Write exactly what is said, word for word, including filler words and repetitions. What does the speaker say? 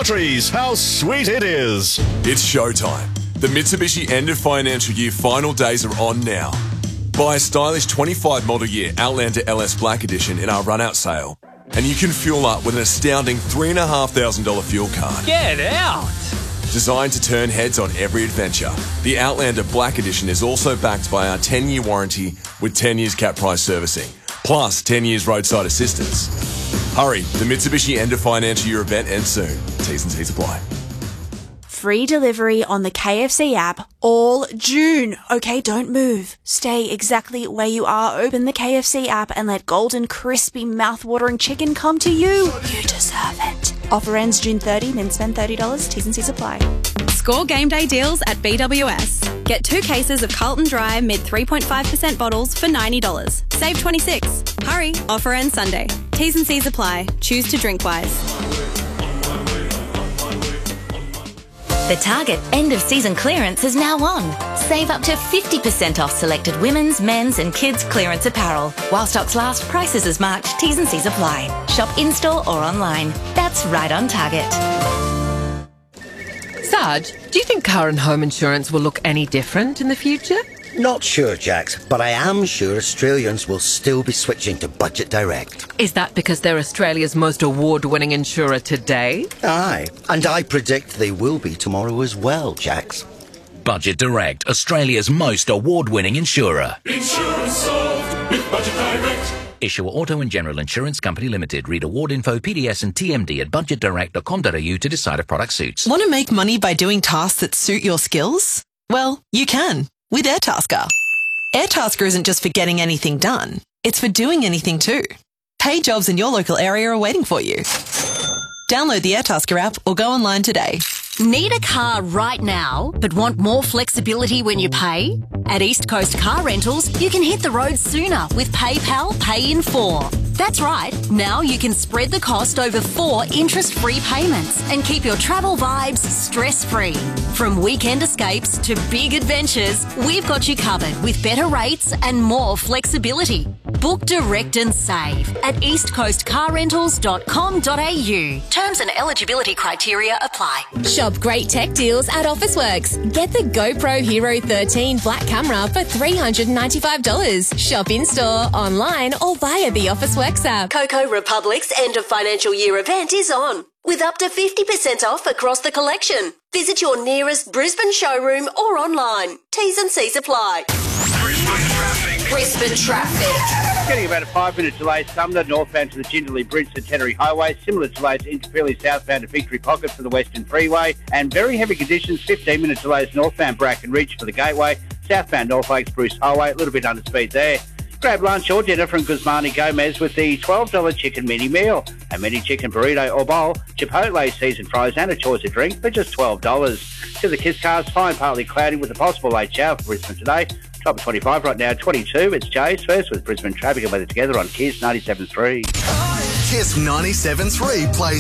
lotteries. How sweet it is. It's showtime. The Mitsubishi end of financial year final days are on now. Buy a stylish twenty-five model year Outlander L S Black Edition in our run-out sale, and you can fuel up with an astounding three thousand five hundred dollars fuel card. Get out! Designed to turn heads on every adventure, the Outlander Black Edition is also backed by our ten-year warranty with ten years cap price servicing, plus ten years roadside assistance. Hurry, the Mitsubishi end of financial year event ends soon. T's and C's apply. Free delivery on the K F C app all June. Okay, don't move. Stay exactly where you are. Open the K F C app and let golden, crispy, mouth-watering chicken come to you. You deserve it. Offer ends June thirtieth, then spend thirty dollars. T's and C's apply. Score game day deals at B W S. Get two cases of Carlton Dry mid three point five percent bottles for ninety dollars. Save twenty-six dollars. Hurry, offer ends Sunday. T's and C's apply. Choose to drink wise. The Target end-of-season clearance is now on. Save up to fifty percent off selected women's, men's and kids' clearance apparel. While stocks last, prices as marked. T's and C's apply. Shop in-store or online. That's right on Target. Sarge, do you think car and home insurance will look any different in the future? Not sure, Jax, but I am sure Australians will still be switching to Budget Direct. Is that because they're Australia's most award-winning insurer today? Aye, and I predict they will be tomorrow as well, Jax. Budget Direct, Australia's most award-winning insurer. Insurance solved with Budget Direct. Issuer Auto and General Insurance Company Limited. Read award info, P D S and T M D at budget direct dot com dot a u to decide if product suits. Want to make money by doing tasks that suit your skills? Well, you can with Airtasker. Airtasker isn't just for getting anything done. It's for doing anything too. Paid jobs in your local area are waiting for you. Download the Airtasker app or go online today. Need a car right now, but want more flexibility when you pay? At East Coast Car Rentals, you can hit the road sooner with PayPal Pay in four. That's right, now you can spread the cost over four interest-free payments and keep your travel vibes stress-free. From weekend escapes to big adventures, we've got you covered with better rates and more flexibility. Book direct and save at east coast car rentals dot com dot a u. Terms and eligibility criteria apply. Shop great tech deals at Officeworks. Get the GoPro Hero thirteen Black Camera for three hundred ninety-five dollars. Shop in-store, online or via the Officeworks app. Coco Republic's end of financial year event is on, with up to fifty percent off across the collection. Visit your nearest Brisbane showroom or online. T's and C's apply. Brisbane traffic. Brisbane traffic. Getting about a five-minute delay, Sumner, northbound to the Jindalee Bridge to Tenery Highway. Similar delays into Fairley southbound to Victory Pocket for the Western Freeway. And very heavy conditions, fifteen-minute delays northbound Bracken Ridge for the Gateway. Southbound North Lakes Bruce Highway, a little bit under speed there. Grab lunch or dinner from Guzmani Gomez with the twelve dollars chicken mini meal. A mini chicken burrito or bowl, Chipotle seasoned fries and a choice of drink for just twelve dollars. To the Kiss Cars, fine partly cloudy with a possible late shower for Brisbane today. Top of twenty-five right now, twenty-two. It's Jay's first with Brisbane traffic and weather together on Kiss ninety-seven point three. Kiss ninety-seven point three plays